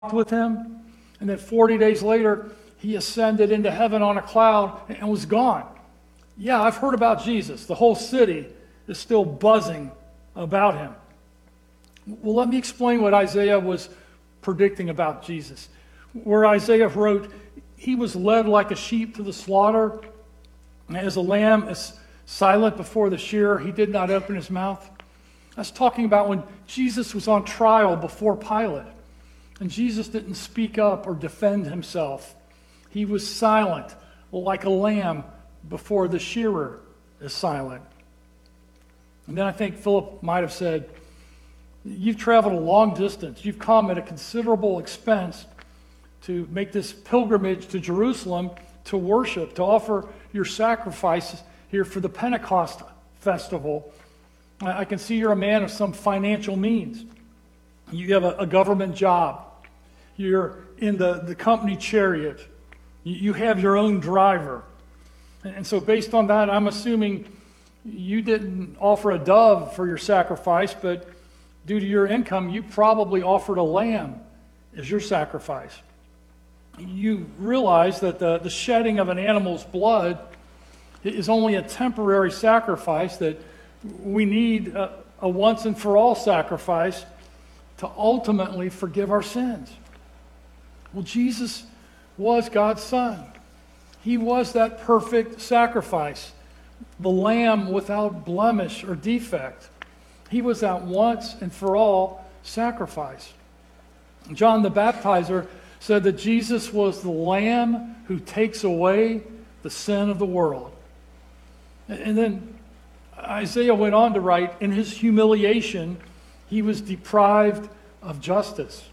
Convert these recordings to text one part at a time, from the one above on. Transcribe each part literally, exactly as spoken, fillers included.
with him, and then forty days later, he ascended into heaven on a cloud and was gone. Yeah, I've heard about Jesus. The whole city is still buzzing about him. Well, let me explain what Isaiah was predicting about Jesus. Where Isaiah wrote, he was led like a sheep to the slaughter, and as a lamb is silent before the shearer, he did not open his mouth. That's talking about when Jesus was on trial before Pilate. And Jesus didn't speak up or defend himself. He was silent, like a lamb before the shearer is silent. And then I think Philip might have said, you've traveled a long distance. You've come at a considerable expense to make this pilgrimage to Jerusalem to worship, to offer your sacrifices here for the Pentecost festival. I can see you're a man of some financial means. You have a, a government job. You're in the, the company chariot. You, you have your own driver. And, and so based on that, I'm assuming you didn't offer a dove for your sacrifice, but due to your income, you probably offered a lamb as your sacrifice. You realize that the, the shedding of an animal's blood is only a temporary sacrifice, that we need a, a once and for all sacrifice to ultimately forgive our sins. Well, Jesus was God's Son. He was that perfect sacrifice, the lamb without blemish or defect. He was that once and for all sacrifice. John the Baptizer said that Jesus was the lamb who takes away the sin of the world. And then Isaiah went on to write, in his humiliation, he was deprived of justice.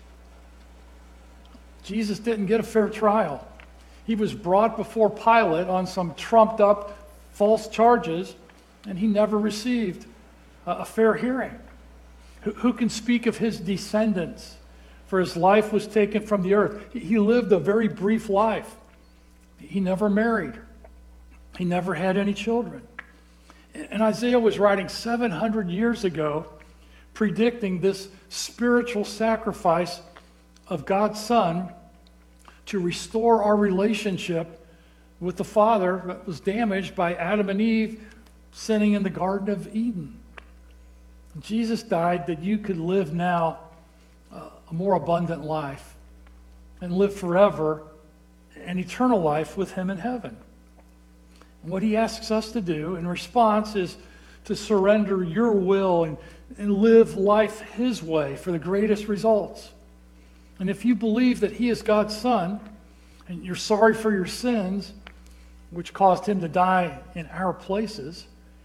Jesus didn't get a fair trial. He was brought before Pilate on some trumped up false charges, and he never received a fair hearing. Who can speak of his descendants? For his life was taken from the earth. He lived a very brief life. He never married. He never had any children. And Isaiah was writing seven hundred years ago, predicting this spiritual sacrifice of God's Son to restore our relationship with the Father that was damaged by Adam and Eve sinning in the Garden of Eden. Jesus died that you could live now a more abundant life and live forever an eternal life with him in heaven. And what he asks us to do in response is to surrender your will and, and live life his way for the greatest results. And if you believe that he is God's Son and you're sorry for your sins, which caused him to die in our places,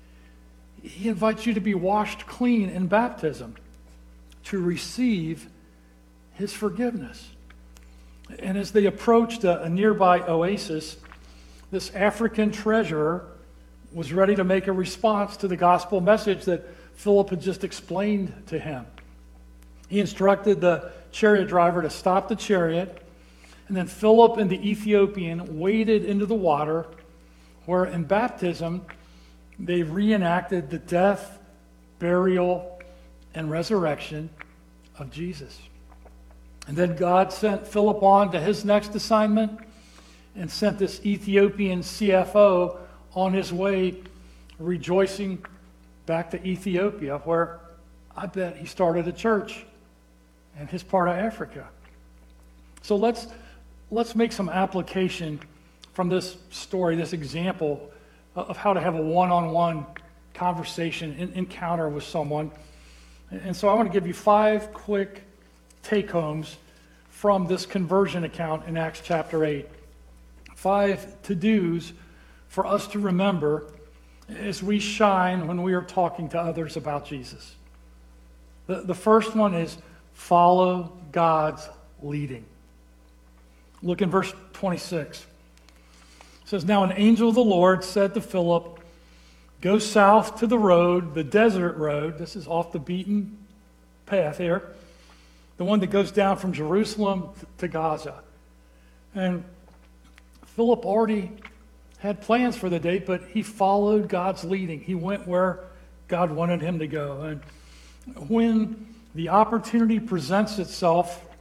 he invites you to be washed clean in baptism to receive his forgiveness. And as they approached a, a nearby oasis, this African treasurer was ready to make a response to the gospel message that Philip had just explained to him. He instructed the chariot driver to stop the chariot, and then Philip and the Ethiopian waded into the water, where in baptism they reenacted the death, burial, and resurrection of Jesus. And then God sent Philip on to his next assignment and sent this Ethiopian C F O on his way, rejoicing back to Ethiopia, where I bet he started a church in his part of Africa. So let's let's make some application from this story, this example of how to have a one-on-one conversation, encounter with someone. And so I want to give you five quick take-homes from this conversion account in Acts chapter eight. Five to-dos for us to remember as we shine when we are talking to others about Jesus. The, the first one is follow God's leading. Look in verse twenty-six. It says, now an angel of the Lord said to Philip, go south to the road, the desert road. This is off the beaten path here. The one that goes down from Jerusalem to Gaza. And Philip already had plans for the day, but he followed God's leading. He went where God wanted him to go. And when the opportunity presents itself